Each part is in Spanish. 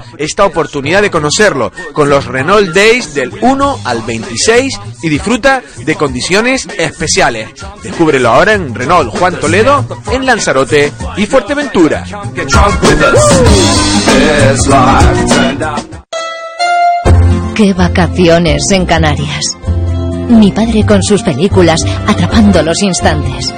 aprovecha esta oportunidad de conocerlo con los Renault Days del 1 al 26 y disfruta de condiciones especiales. Descúbrelo ahora en Renault Juan Toledo, en Lanzarote y Fuerteventura. ¡Qué vacaciones en Canarias! Mi padre con sus películas, atrapando los instantes.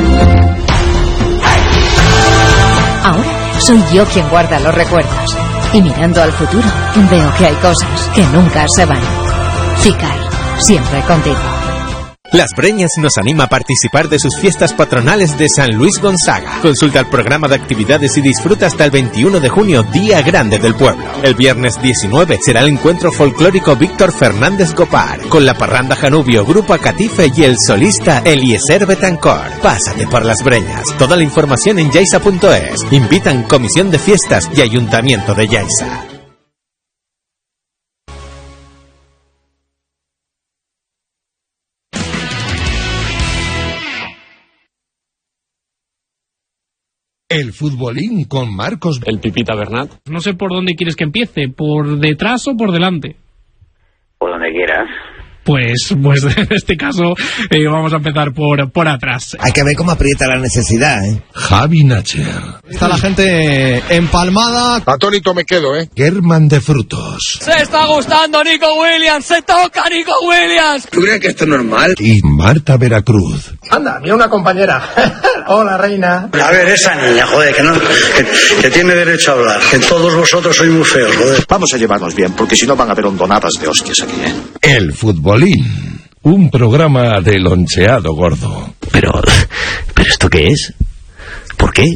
Ahora soy yo quien guarda los recuerdos. Y mirando al futuro, veo que hay cosas que nunca se van. Ficar, siempre contigo. Las Breñas nos anima a participar de sus fiestas patronales de San Luis Gonzaga. Consulta el programa de actividades y disfruta hasta el 21 de junio, Día Grande del Pueblo. El viernes 19 será el encuentro folclórico Víctor Fernández Gopar, con la parranda Janubio, Grupo Acatife y el solista Eliezer Betancor. Pásate por Las Breñas. Toda la información en yaisa.es. Invitan Comisión de Fiestas y Ayuntamiento de Yaisa. El futbolín con Marcos... El Pipita Bernat. No sé por dónde quieres que empiece, ¿por detrás o por delante? Por donde quieras. Pues en este caso vamos a empezar por atrás. Hay que ver cómo aprieta la necesidad, ¿eh? Javi Nacher. Está la gente empalmada. Atónito me quedo, ¿eh? Germán de Frutos. Se está gustando Nico Williams, se toca Nico Williams. ¿Tú crees que esto es normal? Y Marta Veracruz. Anda, mira una compañera. Hola, reina. A ver, esa niña, joder, que tiene derecho a hablar. Que todos vosotros sois muy feos, joder. Vamos a llevarnos bien, porque si no van a haber hondonadas de hostias aquí, ¿eh? El futbolín. Un programa de loncheado gordo. ¿Pero esto qué es? ¿Por qué?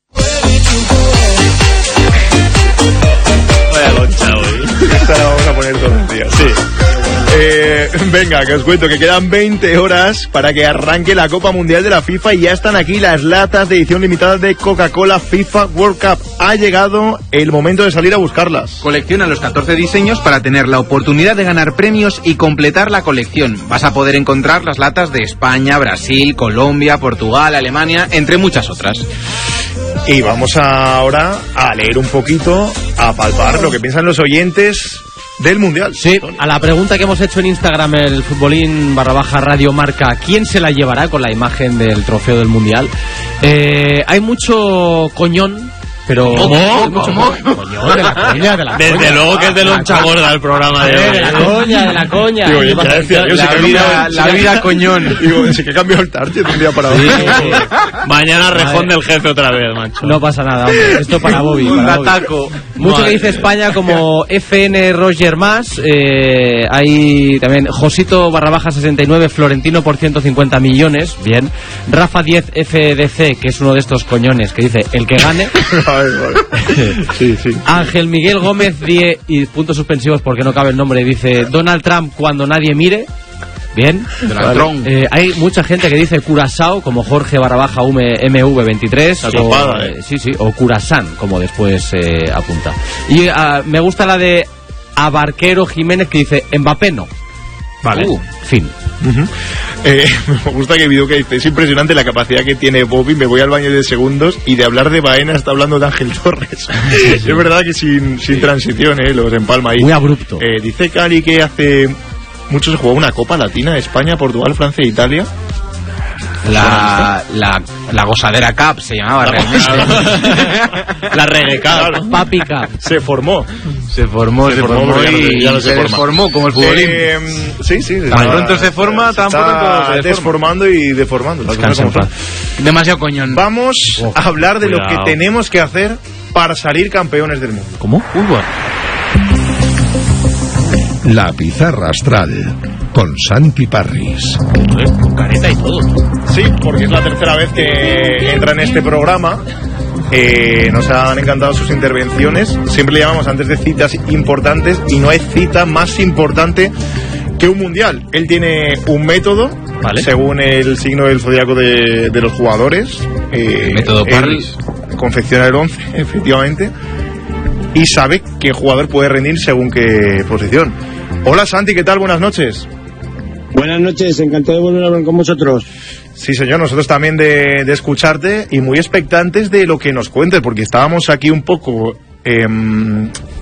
Vaya loncha hoy. Esta la vamos a poner todos los días, sí. Venga, que os cuento que quedan 20 horas para que arranque la Copa Mundial de la FIFA y ya están aquí las latas de edición limitada de Coca-Cola FIFA World Cup. Ha llegado el momento de salir a buscarlas. Colecciona los 14 diseños para tener la oportunidad de ganar premios y completar la colección. Vas a poder encontrar las latas de España, Brasil, Colombia, Portugal, Alemania, entre muchas otras. Y vamos ahora a leer un poquito, a palpar lo que piensan los oyentes del Mundial. Sí, a la pregunta que hemos hecho en Instagram, el futbolín /Radio Marca, ¿quién se la llevará con la imagen del trofeo del Mundial? Hay mucho coñón, pero... ¿Cómo? Coñón, de la coña. Desde luego que es de loncha gorda el programa de hoy. De la coña. Digo, ya decía, la vida coñón. Digo, sí que cambió el target de un día para otro. Sí. Mañana rejón del jefe otra vez, macho. No pasa nada, hombre. Esto para Bobby. Ataco. Mucho que dice España como FN Roger más. Hay también Josito /69, Florentino por 150 millones. Bien. Rafa 10 FDC, que es uno de estos coñones que dice el que gane. Sí. Ángel Miguel Gómez 10 y puntos suspensivos porque no cabe el nombre. Dice Donald Trump cuando nadie mire. Bien. Hay mucha gente que dice Curazao, como Jorge /MV23. Sí, o Curazán, como después apunta. Y me gusta la de Abarquero Jiménez, que dice Mbappé no. Vale. Fin. Me gusta que el video que dice, es impresionante la capacidad que tiene Bobby, me voy al baño de segundos y de hablar de Baena está hablando de Ángel Torres. Sí. Es verdad que sin transición, los empalma ahí. Muy abrupto. Dice Cali que hace mucho se jugó una Copa Latina, España, Portugal, Francia e Italia. La Gozadera Cup se llamaba realmente. La Reggae Cup. Papi Cup. Se formó y ya se desformó como el futbolín. Sí. Tan pronto se forma, tan pronto se desformando y deformando. Demasiado coñón. Vamos a hablar de lo que tenemos que hacer para salir campeones del mundo. ¿Cómo? Fútbol. La pizarra astral con Santi Parris. Con careta y todo. Sí, porque es la tercera vez que entra en este programa. Nos han encantado sus intervenciones. Siempre le llamamos antes de citas importantes y no hay cita más importante que un mundial. Él tiene un método, ¿vale?, según el signo del zodiaco de los jugadores. Método Parris. Confecciona el 11, efectivamente, y sabe qué jugador puede rendir según qué posición. Hola Santi, ¿qué tal? Buenas noches. Buenas noches, encantado de volver a hablar con vosotros. Sí, señor, nosotros también de escucharte y muy expectantes de lo que nos cuentes, porque estábamos aquí un poco